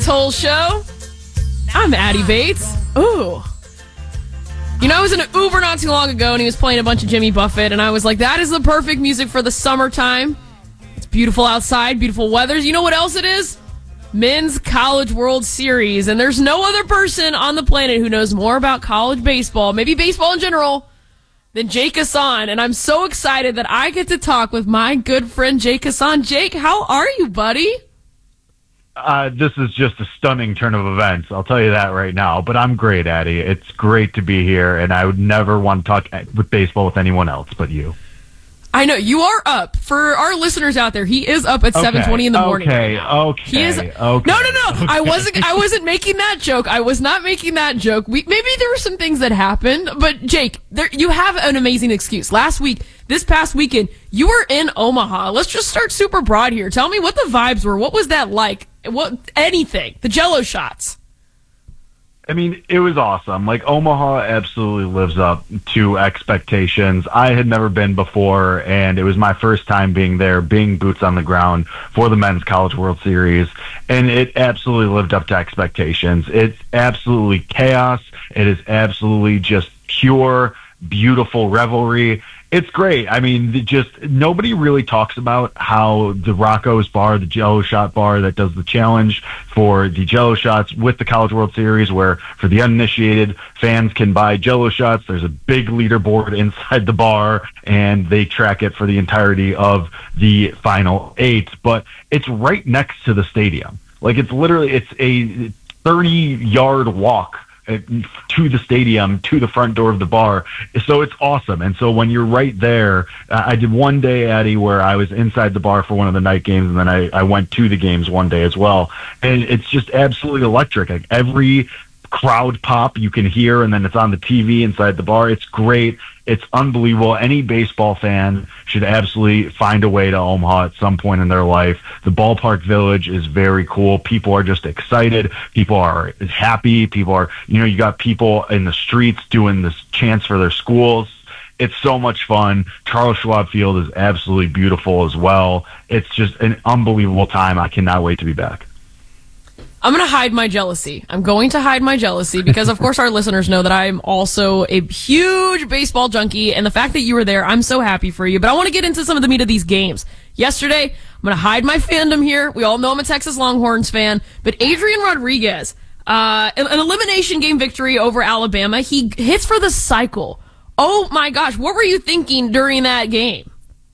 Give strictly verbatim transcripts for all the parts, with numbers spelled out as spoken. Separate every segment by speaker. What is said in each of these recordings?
Speaker 1: Toll Show. I'm Addie Bates. Ooh. You know, I was in an Uber not too long ago, and he was playing a bunch of Jimmy Buffett, and I was like, that is the perfect music for the summertime. It's beautiful outside, beautiful weather. You know what else it is? Men's College World Series, and there's no other person on the planet who knows more about college baseball, maybe baseball in general, than Jake Hassan, and I'm so excited that I get to talk with my good friend Jake Hassan. Jake, how are you, buddy?
Speaker 2: Uh, this is just a stunning turn of events, I'll tell you that right now. But I'm great, Addie. It's great to be here, and I would never want to talk with baseball with anyone else but you.
Speaker 1: I know. You are up. For our listeners out there, he is up at
Speaker 2: okay,
Speaker 1: seven twenty in the morning.
Speaker 2: Okay, okay,
Speaker 1: he is,
Speaker 2: okay.
Speaker 1: No, no, no.
Speaker 2: Okay.
Speaker 1: I wasn't I wasn't making that joke. I was not making that joke. We, maybe there were some things that happened, but Jake, there, you have an amazing excuse. Last week, this past weekend, you were in Omaha. Let's just start super broad here. Tell me what the vibes were. What was that like? What anything? The Jello shots.
Speaker 2: I mean, it was awesome. Like, Omaha absolutely lives up to expectations. I had never been before, and it was my first time being there, being boots on the ground for the Men's College World Series, and it absolutely lived up to expectations. It's absolutely chaos. It is absolutely just pure, beautiful revelry. It's great. I mean, just nobody really talks about how the Rocco's bar, the Jello shot bar that does the challenge for the Jello shots with the College World Series, where for the uninitiated, fans can buy Jello shots. There's a big leaderboard inside the bar, and they track it for the entirety of the final eight. But it's right next to the stadium. Like, it's literally, it's a thirty-yard walk to the stadium, to the front door of the bar. So it's awesome. And so when you're right there, uh, I did one day, Addie, where I was inside the bar for one of the night games, and then I, I went to the games one day as well. And it's just absolutely electric. Like, every crowd pop you can hear, and then it's on the T V inside the bar. It's great. It's unbelievable. Any baseball fan should absolutely find a way to Omaha at some point in their life. The ballpark village is very cool. People are just excited. People are happy. People are, you know, you got people in the streets doing this chants for their schools. It's so much fun. Charles Schwab Field is absolutely beautiful as well. It's just an unbelievable time. I cannot wait to be back.
Speaker 1: I'm going to hide my jealousy. I'm going to hide my jealousy because, of course, our listeners know that I'm also a huge baseball junkie, and the fact that you were there, I'm so happy for you. But I want to get into some of the meat of these games. Yesterday, I'm going to hide my fandom here. We all know I'm a Texas Longhorns fan, but Adrian Rodriguez, uh, an elimination game victory over Alabama. He hits for the cycle. Oh, my gosh. What were you thinking during that game?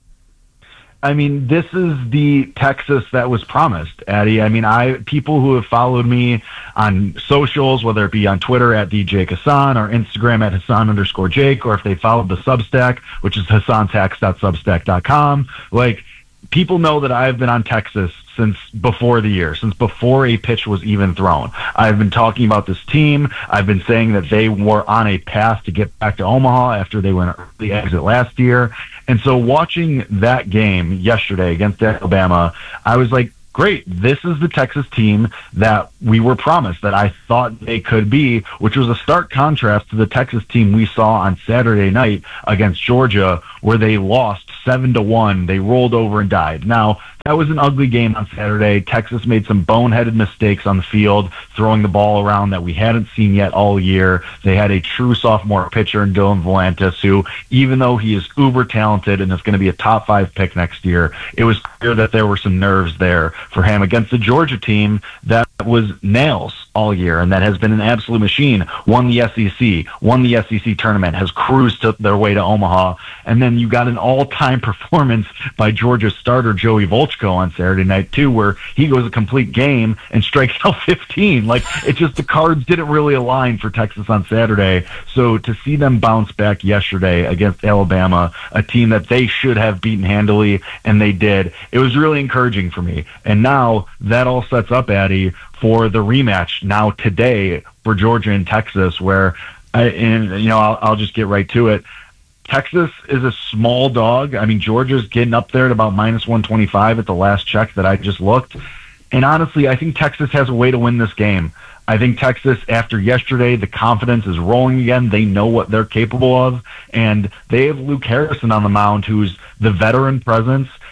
Speaker 2: I mean, this is the Texas that was promised, Addie. I mean, I people who have followed me on socials, whether it be on Twitter at D J Hassan or Instagram at Hassan underscore Jake, or if they followed the Substack, which is hassantax dot substack dot com, like, people know that I've been on Texas since before the year, since before a pitch was even thrown. I've been talking about this team. I've been saying that they were on a path to get back to Omaha after they went early exit last year. And so watching that game yesterday against Alabama, I was like, great, this is the Texas team that we were promised, that I thought they could be, which was a stark contrast to the Texas team we saw on Saturday night against Georgia, where they lost seven to one. They rolled over and died. Now, that was an ugly game on Saturday. Texas made some boneheaded mistakes on the field, throwing the ball around that we hadn't seen yet all year. They had a true sophomore pitcher in Dylan Volantis, who, even though he is uber talented and is going to be a top five pick next year, it was clear that there were some nerves there for him against the Georgia team that was nails all year and that has been an absolute machine. Won the S E C, won the S E C tournament, has cruised to their way to Omaha, and then you got an all-time performance by Georgia starter Joey Volchko on Saturday night too, where he goes a complete game and strikes out fifteen. Like, it just, the cards didn't really align for Texas on Saturday. So to see them bounce back yesterday against Alabama, a team that they should have beaten handily, and they did, it was really encouraging for me. And now that all sets up, Addie, for the rematch now today for Georgia and Texas, where, I, and you know, I'll, I'll just get right to it. Texas is a small dog. I mean, Georgia's getting up there at about minus one twenty-five at the last check that I just looked. And honestly, I think Texas has a way to win this game. I think Texas, after yesterday, the confidence is rolling again. They know what they're capable of. And they have Luke Harrison on the mound, who's the veteran presence.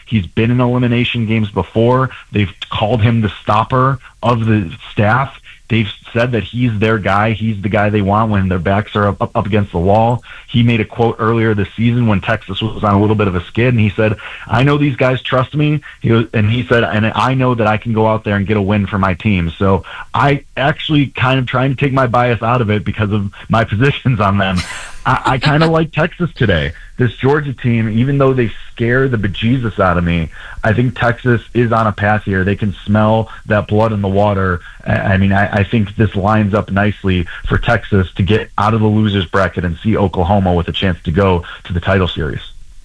Speaker 2: He's been in elimination games before. They've called him the stopper of the staff. They've said that he's their guy. He's the guy they want when their backs are up, up against the wall. He made a quote earlier this season when Texas was on a little bit of a skid, and he said, I know these guys trust me. He was, and he said, and I know that I can go out there and get a win for my team. So I actually kind of trying to take my bias out of it because of my positions on them. I, I kind of like Texas today. This Georgia team, even though they scare the bejesus out of me, I think Texas is on a path here. They can smell that blood in the water. I mean, I, I think this lines up nicely for Texas to get out of the losers bracket and see Oklahoma with a chance to go to the title series.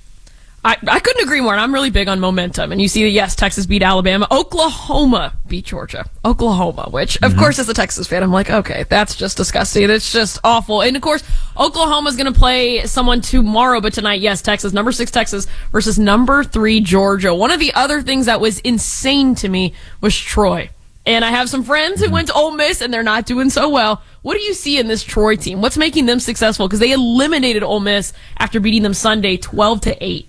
Speaker 1: I, I couldn't agree more, and I'm really big on momentum. And you see that, yes, Texas beat Alabama. Oklahoma beat Georgia. Oklahoma, which, of mm-hmm. course, as a Texas fan, I'm like, okay, that's just disgusting. That's just awful. And, of course, Oklahoma's going to play someone tomorrow, but tonight, yes, Texas, number six Texas versus number three Georgia. One of the other things that was insane to me was Troy. And I have some friends who went to Ole Miss, and they're not doing so well. What do you see in this Troy team? What's making them successful? Because they eliminated Ole Miss after beating them Sunday twelve to eight.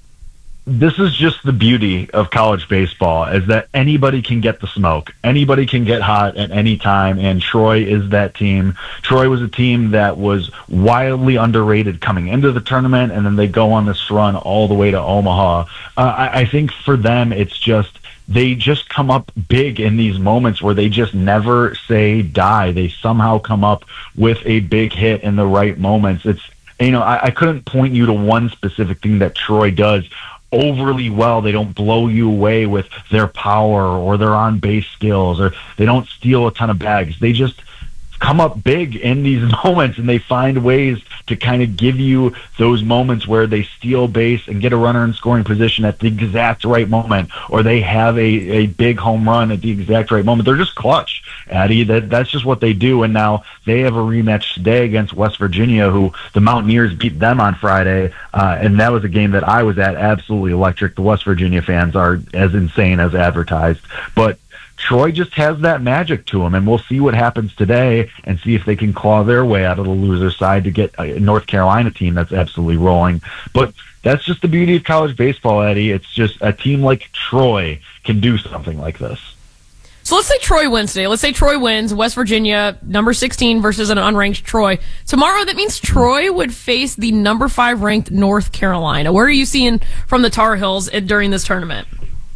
Speaker 2: This is just the beauty of college baseball, is that anybody can get the smoke. Anybody can get hot at any time, and Troy is that team. Troy was a team that was wildly underrated coming into the tournament, and then they go on this run all the way to Omaha. Uh, I, I think for them, it's just they just come up big in these moments where they just never say die. They somehow come up with a big hit in the right moments. It's, you know, I, I couldn't point you to one specific thing that Troy does overly well. They don't blow you away with their power or their on-base skills, or they don't steal a ton of bags. They just come up big in these moments, and they find ways to kind of give you those moments where they steal base and get a runner in scoring position at the exact right moment, or they have a, a big home run at the exact right moment. They're just clutch, Addie. That, that's just what they do, and now they have a rematch today against West Virginia, who the Mountaineers beat them on Friday, uh, and that was a game that I was at, absolutely electric. The West Virginia fans are as insane as advertised, but Troy just has that magic to them, and we'll see what happens today and see if they can claw their way out of the loser side to get a North Carolina team that's absolutely rolling. But that's just the beauty of college baseball, Eddie. It's just a team like Troy can do something like this.
Speaker 1: So let's say Troy wins today. Let's say Troy wins. West Virginia, number sixteen versus an unranked Troy. Tomorrow, that means Troy would face the number five ranked North Carolina. Where are you seeing from the Tar Heels during this tournament?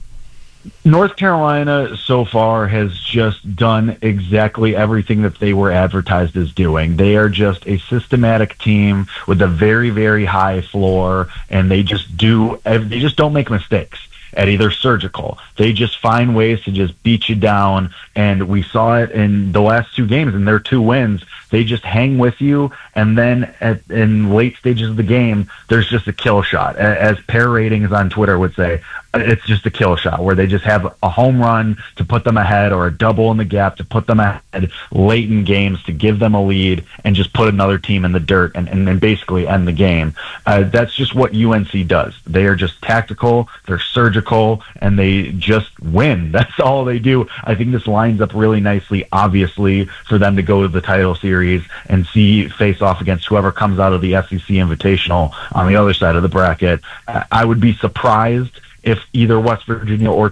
Speaker 2: North Carolina so far has just done exactly everything that they were advertised as doing. They are just a systematic team with a very, very high floor, and they just do, they just don't make mistakes. Eddie, they're surgical. They just find ways to just beat you down, and we saw it in the last two games, in their two wins. They just hang with you, and then at, in late stages of the game, there's just a kill shot. As Pair Ratings on Twitter would say, it's just a kill shot where they just have a home run to put them ahead or a double in the gap to put them ahead late in games to give them a lead and just put another team in the dirt and, and, and basically end the game. Uh, that's just what U N C does. They are just tactical, they're surgical, and they just win. That's all they do. I think this lines up really nicely, obviously, for them to go to the title series and see face off against whoever comes out of the S E C Invitational on the other side of the bracket. I would be surprised if either West Virginia or